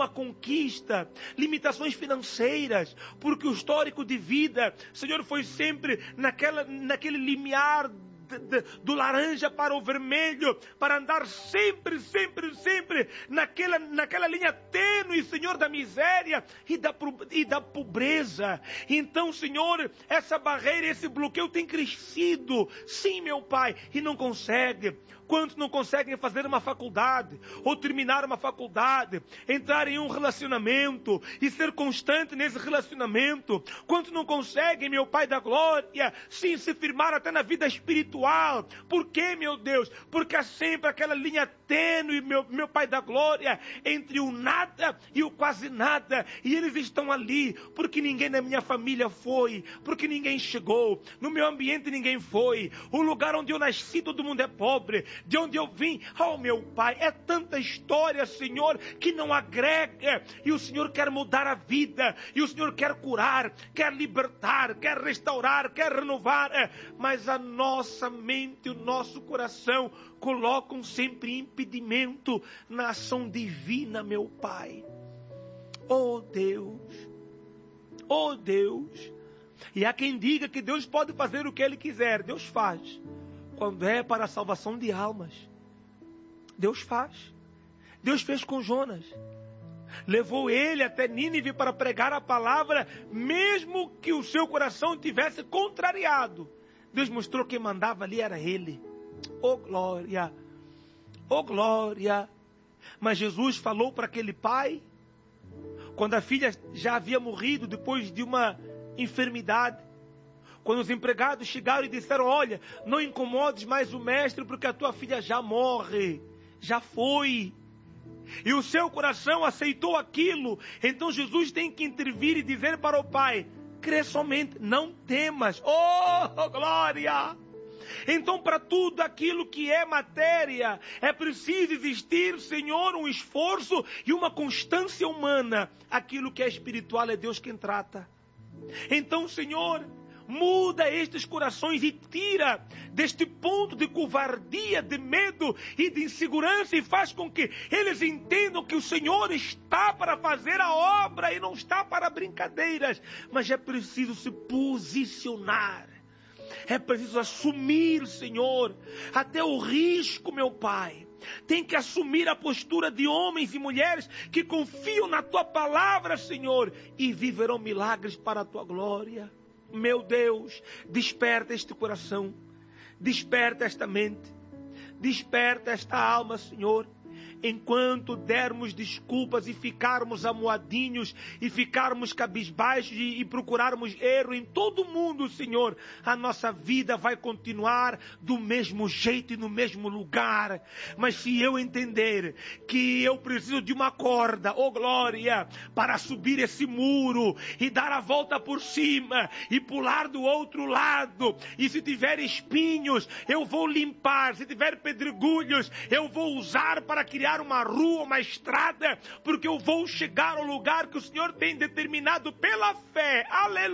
uma conquista, limitações financeiras, porque o histórico de vida, Senhor, foi sempre naquele limiar do laranja para o vermelho, para andar sempre naquela linha tênue, Senhor, da miséria e da pobreza. Então, Senhor, essa barreira, esse bloqueio tem crescido, sim, meu Pai, e não consegue. Quantos não conseguem fazer uma faculdade, ou terminar uma faculdade, entrar em um relacionamento e ser constante nesse relacionamento? Quantos não conseguem, meu Pai da glória, sim, se firmar até na vida espiritual? Por quê, meu Deus? Porque há sempre aquela linha tênue, meu Pai da glória, entre o nada e o quase nada. E eles estão ali, porque ninguém na minha família foi, porque ninguém chegou, no meu ambiente ninguém foi, o lugar onde eu nasci todo mundo é pobre, de onde eu vim, oh meu Pai, é tanta história, Senhor, que não agrega, e o Senhor quer mudar a vida, e o Senhor quer curar, quer libertar, quer restaurar, quer renovar, mas a nossa mente, o nosso coração colocam sempre impedimento na ação divina, meu Pai. Oh Deus, oh Deus, e há quem diga que Deus pode fazer o que Ele quiser. Deus faz. Quando é para a salvação de almas, Deus faz. Deus fez com Jonas. Levou ele até Nínive para pregar a palavra, mesmo que o seu coração tivesse contrariado. Deus mostrou que quem mandava ali era ele. Oh glória! Oh glória! Mas Jesus falou para aquele pai, quando a filha já havia morrido depois de uma enfermidade. Quando os empregados chegaram e disseram, olha, não incomodes mais o mestre, porque a tua filha já morre, já foi. E o seu coração aceitou aquilo. Então Jesus tem que intervir e dizer para o pai, crê somente, não temas. Oh, glória! Então, para tudo aquilo que é matéria, é preciso existir, Senhor, um esforço e uma constância humana. Aquilo que é espiritual é Deus quem trata. Então, Senhor, muda estes corações e tira deste ponto de covardia, de medo e de insegurança, e faz com que eles entendam que o Senhor está para fazer a obra e não está para brincadeiras. Mas é preciso se posicionar. É preciso assumir, Senhor, até o risco, meu Pai. Tem que assumir a postura de homens e mulheres que confiam na Tua palavra, Senhor, e viverão milagres para a Tua glória. Meu Deus, desperta este coração, desperta esta mente, desperta esta alma, Senhor. Enquanto dermos desculpas e ficarmos amuadinhos e ficarmos cabisbaixos e procurarmos erro em todo mundo, Senhor, a nossa vida vai continuar do mesmo jeito e no mesmo lugar. Mas se eu entender que eu preciso de uma corda, oh glória, para subir esse muro e dar a volta por cima e pular do outro lado, e se tiver espinhos, eu vou limpar, se tiver pedregulhos, eu vou usar para criar uma rua, uma estrada, porque eu vou chegar ao lugar que o Senhor tem determinado pela fé.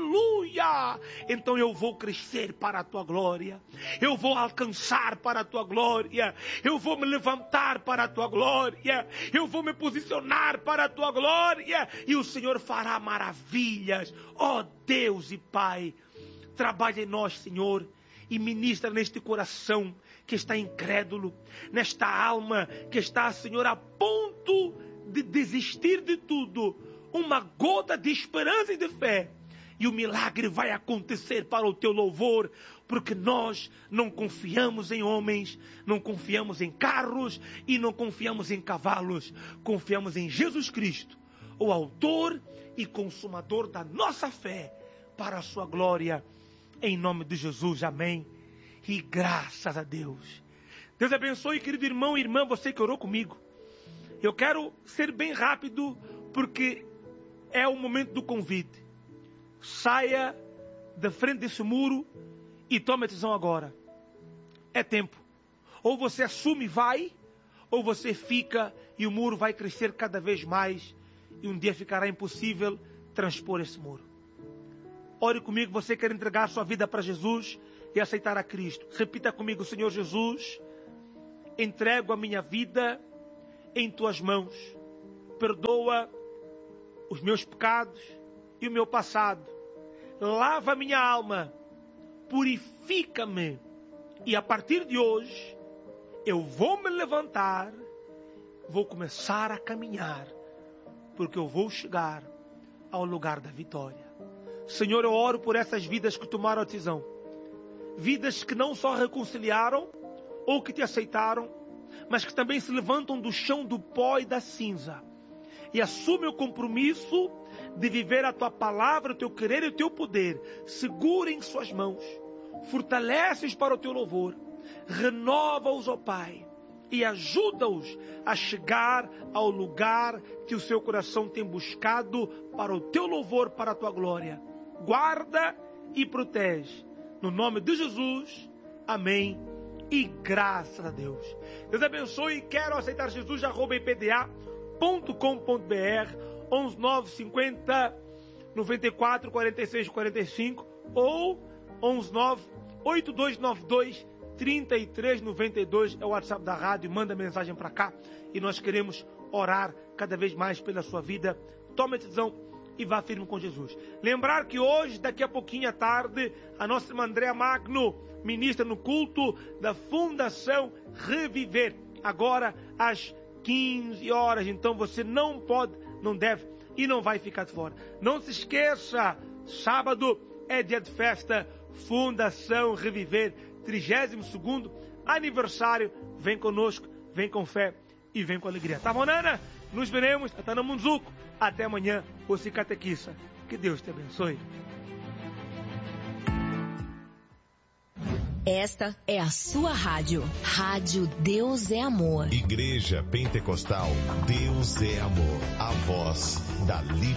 Aleluia! Então eu vou crescer para a Tua glória, eu vou alcançar para a Tua glória, eu vou me levantar para a Tua glória, eu vou me posicionar para a Tua glória, e o Senhor fará maravilhas. Ó Deus e Pai, trabalha em nós, Senhor, e ministra neste coração que está incrédulo, nesta alma que está, Senhor, a ponto de desistir de tudo, uma gota de esperança e de fé, e o milagre vai acontecer para o Teu louvor, porque nós não confiamos em homens, não confiamos em carros e não confiamos em cavalos, confiamos em Jesus Cristo, o autor e consumador da nossa fé, para a Sua glória, em nome de Jesus, amém. E graças a Deus. Deus abençoe, querido irmão e irmã, você que orou comigo. Eu quero ser bem rápido, porque é o momento do convite. Saia da frente desse muro e tome a decisão agora. É tempo. Ou você assume e vai, ou você fica e o muro vai crescer cada vez mais e um dia ficará impossível transpor esse muro. Ore comigo, você quer entregar a sua vida para Jesus e aceitar a Cristo. Repita comigo: Senhor Jesus, entrego a minha vida em Tuas mãos. Perdoa os meus pecados e o meu passado. Lava minha alma, purifica-me. E a partir de hoje, eu vou me levantar, vou começar a caminhar, porque eu vou chegar ao lugar da vitória. Senhor, eu oro por essas vidas que tomaram a decisão. Vidas que não só reconciliaram ou que te aceitaram, mas que também se levantam do chão do pó e da cinza e assumem o compromisso de viver a tua palavra, o teu querer e o teu poder. Segura em suas mãos, fortalece-os para o teu louvor, renova-os, ó Pai, e ajuda-os a chegar ao lugar que o seu coração tem buscado para o teu louvor, para a tua glória. Guarda e protege. No nome de Jesus, amém e graças a Deus. Deus abençoe. Quero aceitar Jesus, @ipda.com.br 11950 94 46 45 ou 1198292 3392 é o WhatsApp da rádio. Manda mensagem para cá e nós queremos orar cada vez mais pela sua vida. Tome a decisão e vá firme com Jesus. Lembrar que hoje, daqui a pouquinho à tarde, a nossa irmã Andréa Magno ministra no culto da Fundação Reviver, agora às 15 horas. Então você não pode, não deve e não vai ficar de fora. Não se esqueça, sábado é dia de festa, Fundação Reviver, 32º aniversário. Vem conosco, vem com fé e vem com alegria. Tá bom, Nana? Nos veremos, até no Munzuco. Até amanhã, você catequista. Que Deus te abençoe. Esta é a sua rádio. Rádio Deus é Amor. Igreja Pentecostal Deus é Amor. A voz da livre.